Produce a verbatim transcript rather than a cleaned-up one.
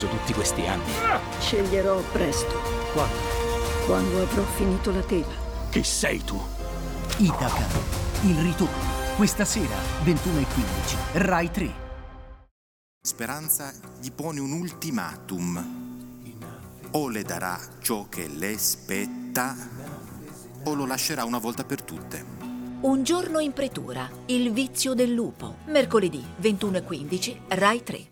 tutti questi anni. Sceglierò presto, Quando? quando avrò finito la tela. Chi sei tu? Itaca, il ritorno. Questa sera, ventuno e quindici, Rai tre. Speranza gli pone un ultimatum. O le darà ciò che le spetta, o lo lascerà una volta per tutte. Un giorno in pretura, il vizio del lupo. Mercoledì, ventuno e quindici, Rai tre.